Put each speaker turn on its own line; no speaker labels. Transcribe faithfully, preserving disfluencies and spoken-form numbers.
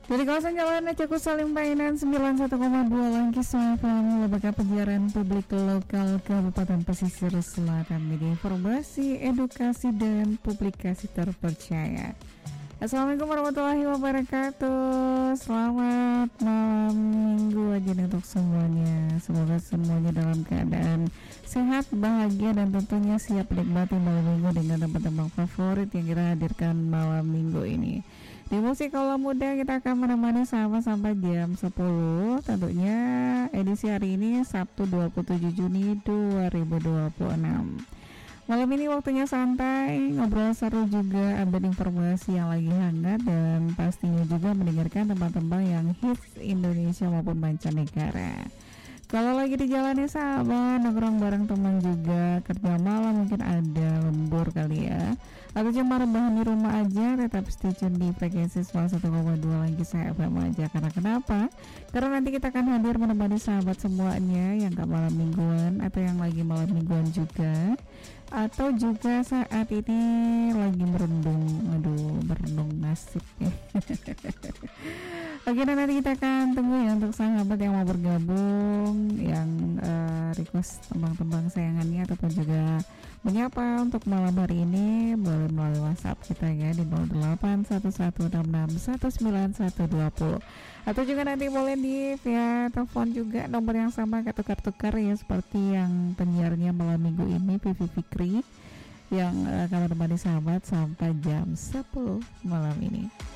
Dari kawasan Jalan Ceku Salim Painan sembilan puluh satu koma dua Langkis F M, lembaga penyiaran publik lokal Kabupaten Pesisir Selatan, media informasi, edukasi, dan publikasi terpercaya. Assalamualaikum warahmatullahi wabarakatuh. Selamat malam minggu aja nih untuk semuanya. Semoga semuanya dalam keadaan sehat, bahagia, dan tentunya siap menikmati malam minggu dengan tembang-tembang favorit yang kita hadirkan malam minggu ini. Di Musik Kaula Muda kita akan menemani sahabat sampai jam sepuluh. Tentunya edisi hari ini Sabtu dua puluh tujuh Juni dua ribu dua puluh enam. Malam ini waktunya santai, ngobrol seru juga, update informasi yang lagi hangat, dan pastinya juga mendengarkan tembang-tembang yang hits Indonesia maupun mancanegara. Kalau lagi di jalannya sahabat, nongkrong bareng teman juga, kerja malam mungkin ada lembur kali ya, atau cuma rebahan di rumah aja, tetap stay tune di frekuensi seratus satu koma dua Langkis F M aja. Karena kenapa? Karena nanti kita akan hadir menemani sahabat semuanya yang gak malam mingguan atau yang lagi malam mingguan juga, atau juga saat ini lagi merendung, aduh merendung nasib ya. Oke, nah nanti kita akan tunggu ya untuk sahabat yang mau bergabung, yang uh, request tembang-tembang sayangannya ataupun juga menyapa untuk malam hari ini, boleh melalui WhatsApp kita ya di nol delapan satu satu enam enam satu sembilan satu dua nol, atau juga nanti boleh di via telepon juga nomor yang sama, tukar-tukar ya, seperti yang penyiarnya malam minggu ini Vivi Fikri yang uh, akan menemani sahabat sampai jam sepuluh malam ini.